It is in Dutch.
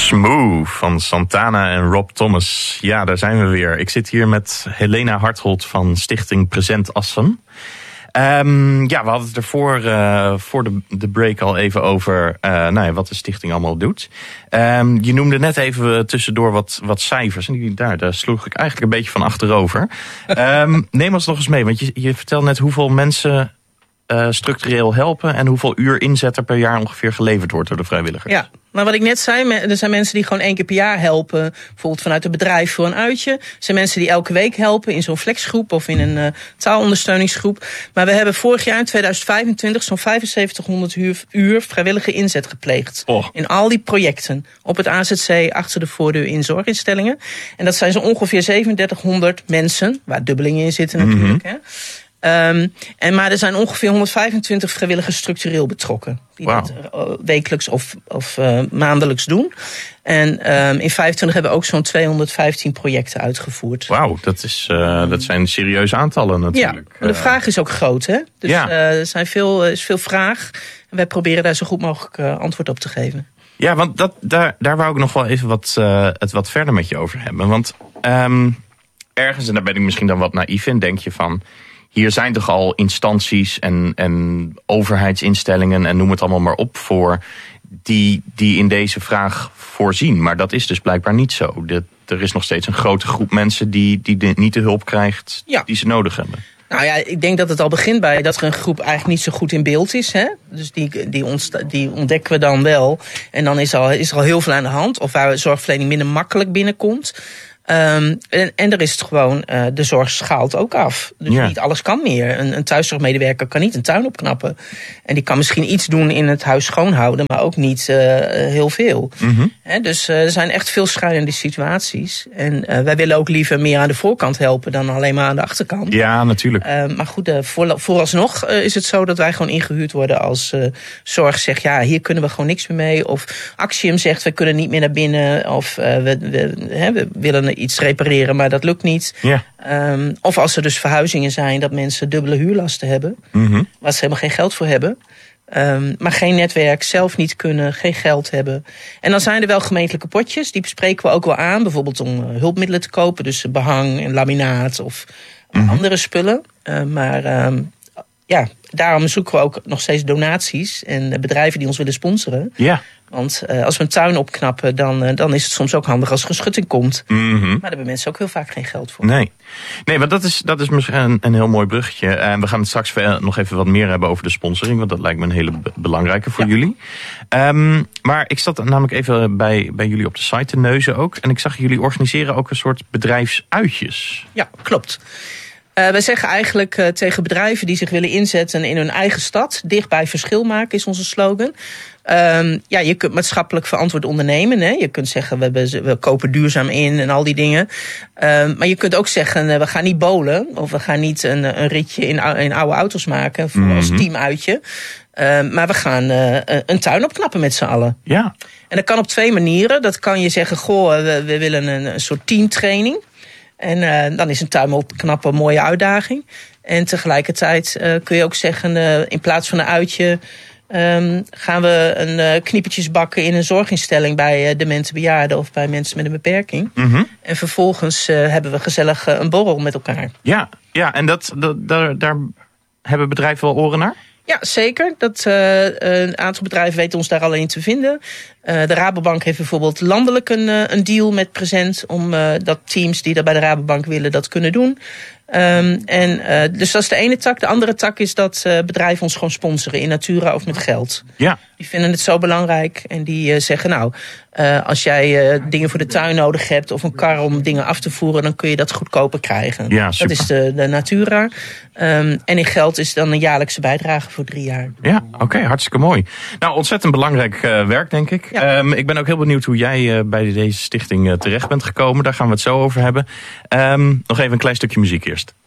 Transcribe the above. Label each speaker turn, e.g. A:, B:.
A: Smooth van Santana en Rob Thomas. Ja, daar zijn we weer. Ik zit hier met Helena Harthold van Stichting Present Assen. We hadden het ervoor voor de break al even over wat de stichting allemaal doet. Je noemde net even tussendoor wat cijfers. En daar sloeg ik eigenlijk een beetje van achterover. Neem ons nog eens mee, want je vertelt net hoeveel mensen structureel helpen en hoeveel uur inzet er per jaar ongeveer geleverd wordt door de vrijwilligers.
B: Ja, maar wat ik net zei, er zijn mensen die gewoon 1 keer per jaar helpen. Bijvoorbeeld vanuit het bedrijf voor een uitje. Er zijn mensen die elke week helpen in zo'n flexgroep of in een taalondersteuningsgroep. Maar we hebben vorig jaar in 2025 zo'n 7500 uur vrijwillige inzet gepleegd. In al die projecten op het AZC, achter de voordeur in zorginstellingen. En dat zijn zo ongeveer 3700 mensen, waar dubbelingen in zitten natuurlijk. Hè. Maar er zijn ongeveer 125 vrijwilligers structureel betrokken. Die dat wekelijks of maandelijks doen. En in 2025 hebben we ook zo'n 215 projecten uitgevoerd.
A: Wauw, dat zijn serieuze aantallen natuurlijk.
B: Ja, maar de vraag is ook groot, hè? Dus er is veel vraag. En wij proberen daar zo goed mogelijk antwoord op te geven. Ja,
A: want daar wou ik nog wel even wat verder met je over hebben. Want ergens, en daar ben ik misschien dan wat naïef in, denk je van, hier zijn toch al instanties en overheidsinstellingen en noem het allemaal maar op voor die in deze vraag voorzien. Maar dat is dus blijkbaar niet zo. Er is nog steeds een grote groep mensen die niet de hulp krijgt die ze nodig hebben.
B: Nou ja, ik denk dat het al begint bij dat er een groep eigenlijk niet zo goed in beeld is. Hè? Dus die ontdekken we dan wel. En dan is er al heel veel aan de hand. Of waar zorgverlening minder makkelijk binnenkomt. En er is het gewoon, de zorg schaalt ook af. Dus niet alles kan meer. Een thuiszorgmedewerker kan niet een tuin opknappen. En die kan misschien iets doen in het huis schoonhouden, maar ook niet heel veel. Mm-hmm. Dus er zijn echt veel schrijnende situaties. En wij willen ook liever meer aan de voorkant helpen dan alleen maar aan de achterkant.
A: Ja, natuurlijk.
B: Maar goed, vooralsnog is het zo dat wij gewoon ingehuurd worden als zorg zegt, ja, hier kunnen we gewoon niks meer mee. Of Axiom zegt, we kunnen niet meer naar binnen. Of we willen iets repareren, maar dat lukt niet. Ja. Of als er dus verhuizingen zijn, dat mensen dubbele huurlasten hebben. Mm-hmm. Waar ze helemaal geen geld voor hebben. Maar geen netwerk, zelf niet kunnen, geen geld hebben. En dan zijn er wel gemeentelijke potjes, die bespreken we ook wel aan. Bijvoorbeeld om hulpmiddelen te kopen, dus behang en laminaat of andere spullen. Daarom zoeken we ook nog steeds donaties en bedrijven die ons willen sponsoren. Ja. Want als we een tuin opknappen, dan is het soms ook handig als er een schutting komt. Mm-hmm. Maar daar hebben mensen ook heel vaak geen geld voor.
A: Nee, maar dat is misschien een heel mooi bruggetje. We gaan het straks nog even wat meer hebben over de sponsoring, want dat lijkt me een hele belangrijke voor jullie. Maar ik zat namelijk even bij jullie op de site te neuzen ook. En ik zag jullie organiseren ook een soort bedrijfsuitjes.
B: Ja, klopt. Wij zeggen eigenlijk tegen bedrijven die zich willen inzetten in hun eigen stad, dichtbij verschil maken is onze slogan. Je kunt maatschappelijk verantwoord ondernemen. Hè? Je kunt zeggen, we kopen duurzaam in en al die dingen. Maar je kunt ook zeggen, we gaan niet bowlen. Of we gaan niet een ritje in oude auto's maken als teamuitje. Maar we gaan een tuin opknappen met z'n allen. Ja. En dat kan op 2 manieren. Dat kan je zeggen, we willen een soort teamtraining. En dan is een tuin opknappen een mooie uitdaging. En tegelijkertijd kun je ook zeggen, in plaats van een uitje gaan we een kniepertjes bakken in een zorginstelling bij demente bejaarden of bij mensen met een beperking. Mm-hmm. En vervolgens hebben we gezellig een borrel met elkaar. Ja,
A: en daar hebben bedrijven wel oren naar?
B: Ja, zeker. Een aantal bedrijven weten ons daar al in te vinden. De Rabobank heeft bijvoorbeeld landelijk een deal met Present om dat teams die dat bij de Rabobank willen dat kunnen doen. Dus dat is de ene tak. De andere tak is dat bedrijven ons gewoon sponsoren in natura of met geld. Ja. Die vinden het zo belangrijk en die zeggen als jij dingen voor de tuin nodig hebt of een kar om dingen af te voeren, dan kun je dat goedkoper krijgen. Ja, super. Dat is de natura. En in geld is dan een jaarlijkse bijdrage voor 3 jaar.
A: Ja, oké, hartstikke mooi. Nou, ontzettend belangrijk werk, denk ik. Ja. Ik ben ook heel benieuwd hoe jij bij deze stichting terecht bent gekomen. Daar gaan we het zo over hebben. Nog even een klein stukje muziek eerst.